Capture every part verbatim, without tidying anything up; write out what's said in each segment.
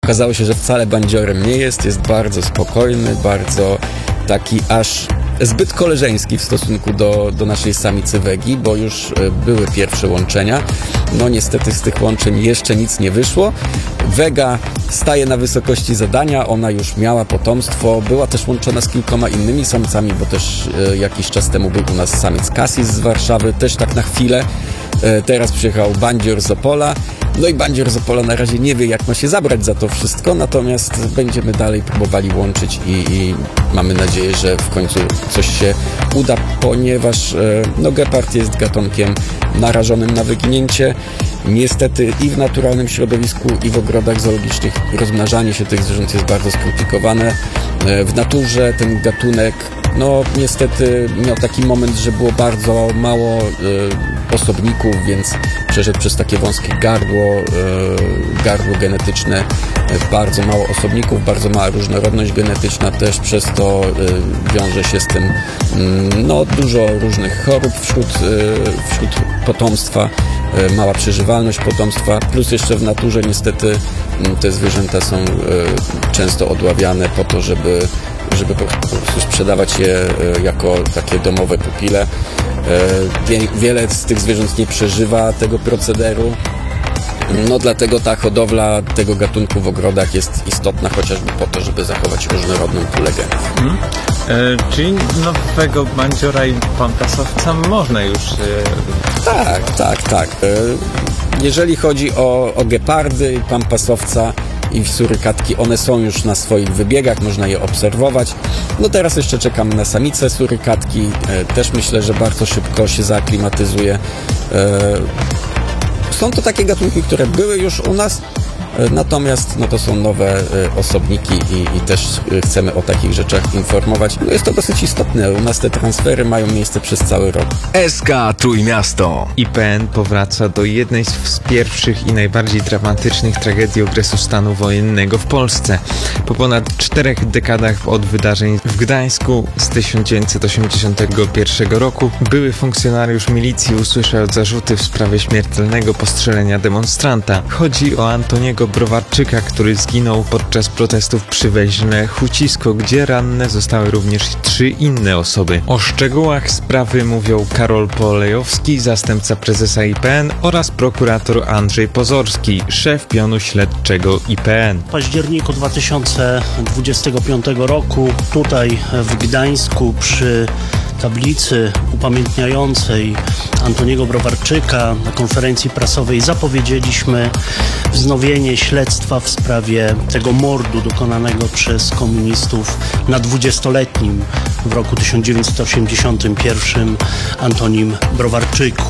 Okazało się, że wcale bandziorem nie jest, jest bardzo spokojny, bardzo taki aż zbyt koleżeński w stosunku do, do naszej samicy Wegi, bo już były pierwsze łączenia. No niestety z tych łączeń jeszcze nic nie wyszło. Wega staje na wysokości zadania, ona już miała potomstwo, była też łączona z kilkoma innymi samcami, bo też e, jakiś czas temu był u nas samiec Cassis z Warszawy, też tak na chwilę. E, teraz przyjechał bandzior z Opola. No i bandzior z Opola na razie nie wie, jak ma się zabrać za to wszystko, natomiast będziemy dalej próbowali łączyć i, i mamy nadzieję, że w końcu coś się uda, ponieważ e, no, gepard jest gatunkiem narażonym na wyginięcie. Niestety i w naturalnym środowisku, i w ogrodach zoologicznych rozmnażanie się tych zwierząt jest bardzo skomplikowane. E, w naturze ten gatunek no niestety miał taki moment, że było bardzo mało e, osobników, więc przeszedł przez takie wąskie gardło, e, gardło genetyczne, e, bardzo mało osobników, bardzo mała różnorodność genetyczna, też przez to e, wiąże się z tym mm, no, dużo różnych chorób wśród, e, wśród potomstwa, e, mała przeżywalność potomstwa, plus jeszcze w naturze niestety m, te zwierzęta są e, często odławiane po to, żeby żeby po prostu sprzedawać je jako takie domowe pupile. Wiele z tych zwierząt nie przeżywa tego procederu. No dlatego ta hodowla tego gatunku w ogrodach jest istotna chociażby po to, żeby zachować różnorodną pulę genów. Hmm. E, czyli nowego bandziora i pampasowca można już... E... Tak, tak, tak. E, jeżeli chodzi o, o gepardy, pampasowca i surykatki, one są już na swoich wybiegach, można je obserwować. No teraz jeszcze czekamy na samice surykatki, e, też myślę, że bardzo szybko się zaaklimatyzuje. E, są to takie gatunki, które były już u nas, e, natomiast no to są nowe e, osobniki i, i też e, chcemy o takich rzeczach informować. No jest to dosyć istotne, u nas te transfery mają miejsce przez cały rok. S K Trójmiasto. I P N powraca do jednej z pierwszych i najbardziej dramatycznych tragedii okresu stanu wojennego w Polsce. Po ponad czterech dekadach od wydarzeń w Gdańsku z tysiąc dziewięćset osiemdziesiątego pierwszego roku były funkcjonariusz milicji usłyszał zarzuty w sprawie śmiertelnego postrzelenia demonstranta. Chodzi o Antoniego Browarczyka, który zginął podczas protestów przy Weźle Hucisko, gdzie ranne zostały również trzy inne osoby. O szczegółach sprawy mówią Karol Polejowski, zastępca prezesa I P N oraz prokurator Andrzej Pozorski, szef pionu śledczego I P N. W październiku dwa tysiące dwudziestego piątego roku tutaj w Gdańsku przy tablicy upamiętniającej Antoniego Browarczyka na konferencji prasowej zapowiedzieliśmy wznowienie śledztwa w sprawie tego mordu dokonanego przez komunistów na dwudziestoletnim w roku tysiąc dziewięćset osiemdziesiątym pierwszym Antonim Browarczyku.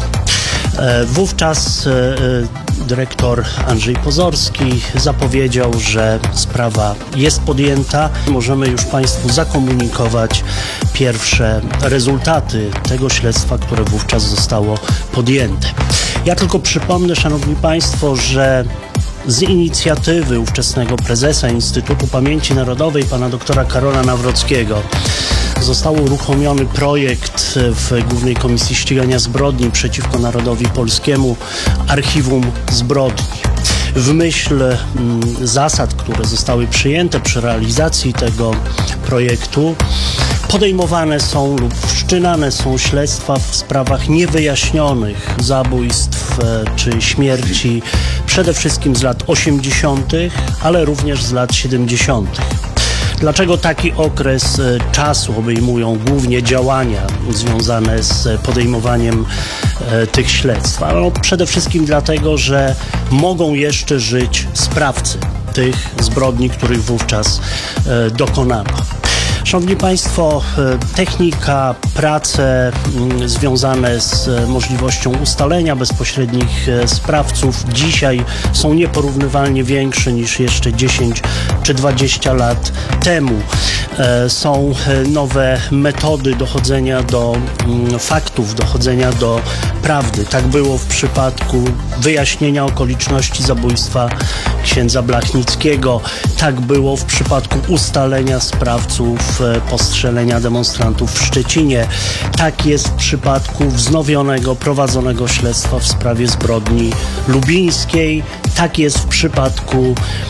Wówczas dyrektor Andrzej Pozorski zapowiedział, że sprawa jest podjęta. Możemy już Państwu zakomunikować pierwsze rezultaty tego śledztwa, które wówczas zostało podjęte. Ja tylko przypomnę, Szanowni Państwo, że z inicjatywy ówczesnego prezesa Instytutu Pamięci Narodowej, pana doktora Karola Nawrockiego, został uruchomiony projekt w Głównej Komisji Ścigania Zbrodni przeciwko Narodowi Polskiemu Archiwum Zbrodni. W myśl m, zasad, które zostały przyjęte przy realizacji tego projektu, podejmowane są lub wszczynane są śledztwa w sprawach niewyjaśnionych zabójstw e, czy śmierci przede wszystkim z lat osiemdziesiątych, ale również z lat siedemdziesiątych. Dlaczego taki okres czasu obejmują głównie działania związane z podejmowaniem e, tych śledztw? No, przede wszystkim dlatego, że mogą jeszcze żyć sprawcy tych zbrodni, których wówczas e, dokonano. Szanowni Państwo, technika, prace związane z możliwością ustalenia bezpośrednich sprawców dzisiaj są nieporównywalnie większe niż jeszcze dziesięć czy dwadzieścia lat temu. Są nowe metody dochodzenia do faktów, dochodzenia do prawdy. Tak było w przypadku wyjaśnienia okoliczności zabójstwa księdza Blachnickiego. Tak było w przypadku ustalenia sprawców postrzelenia demonstrantów w Szczecinie. Tak jest w przypadku wznowionego, prowadzonego śledztwa w sprawie zbrodni lubińskiej. Tak jest w przypadku